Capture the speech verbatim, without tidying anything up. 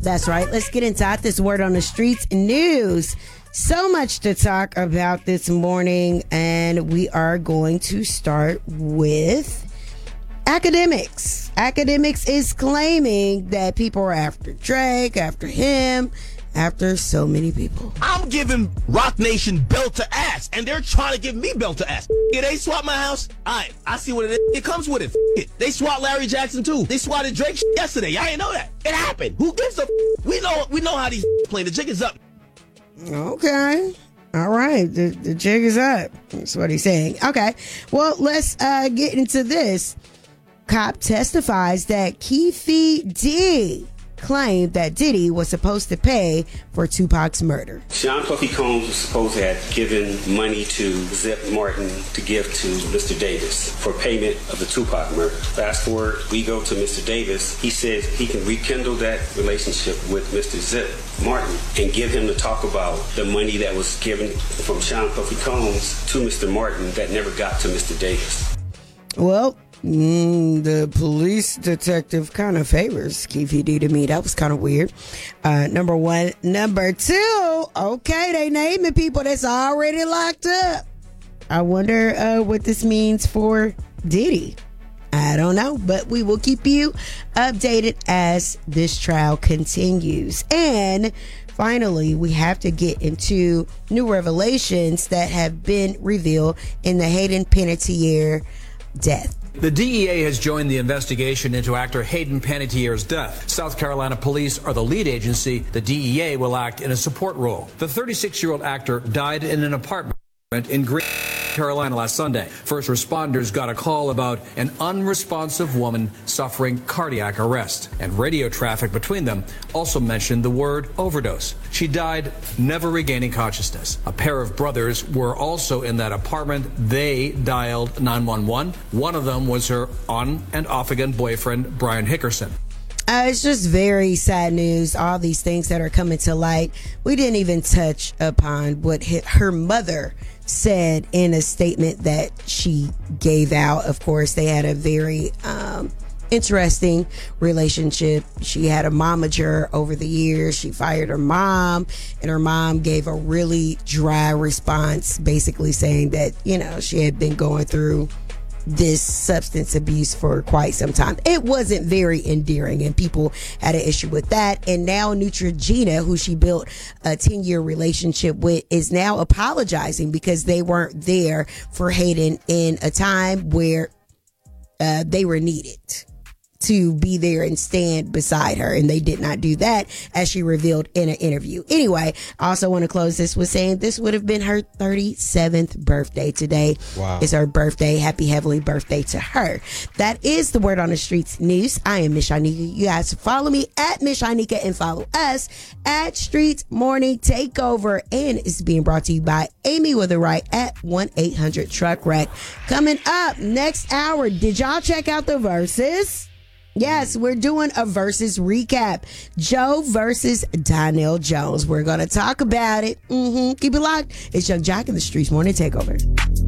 That's right. Let's get into this word on the streets news. So much to talk about this morning, and we are going to start with Akademiks. Akademiks is claiming that people are after Drake, after him, after so many people. I'm giving Rock Nation belt to ass, and they're trying to give me belt to ass. Yeah, they swat my house. All right, I see what it is. It comes with it. it. They swat Larry Jackson too. They swatted Drake yesterday. I didn't know that. It happened. Who gives a? We know. We know how these play. The jig is up. Okay. All right. The, the jig is up. That's what he's saying. Okay. Well, let's uh, get into this. Cop testifies that Keffe D claimed that Diddy was supposed to pay for Tupac's murder. Sean Puffy Combs was supposed to have given money to Zip Martin to give to Mister Davis for payment of the Tupac murder. Fast forward, we go to Mister Davis. He says he can rekindle that relationship with Mister Zip Martin and give him to talk about the money that was given from Sean Puffy Combs to Mister Martin that never got to Mister Davis. Well, Mm, the police detective kind of favors Keffe D to me. That was kind of weird. Uh, number one. Number two, okay, they naming people that's already locked up. I wonder uh, what this means for Diddy. I don't know, but we will keep you updated as this trial continues. And finally, we have to get into new revelations that have been revealed in the Hayden Panettiere death. The D E A has joined the investigation into actor Hayden Panettiere's death. South Carolina police are the lead agency. The D E A will act in a support role. The thirty-six-year-old actor died in an apartment in Green, Carolina last Sunday. First responders got a call about an unresponsive woman suffering cardiac arrest, and radio traffic between them also mentioned the word overdose. She died, never regaining consciousness. A pair of brothers were also in that apartment. They dialed nine one one. One of them was her on and off again boyfriend, Brian Hickerson. Uh, it's just very sad news, all these things that are coming to light. We didn't even touch upon what her mother said in a statement that she gave out. Of course, they had a very um, interesting relationship. She had a momager over the years. She fired her mom, and her mom gave a really dry response, basically saying that, you know, she had been going through this substance abuse for quite some time. It wasn't very endearing, and people had an issue with that. And now Neutrogena, who she built a ten-year relationship with, is now apologizing because they weren't there for Hayden in a time where uh, they were needed to be there and stand beside her, and they did not do that, as she revealed in an interview. Anyway, I also want to close this with saying this would have been her thirty-seventh birthday today. Wow. It's her birthday. Happy heavenly birthday to her. That is the Word on the Streets news. I am Miss Shanika. You guys follow me at Miss Shanika and follow us at Streets Morning Takeover, and it's being brought to you by Amy with a right at one eight hundred truck wreck. Coming up next hour, did y'all check out the verses? Yes, we're doing a versus recap. Joe versus Donnell Jones. We're going to talk about it. Mm-hmm. Keep it locked. It's Young Jock in the Streets Morning Takeover.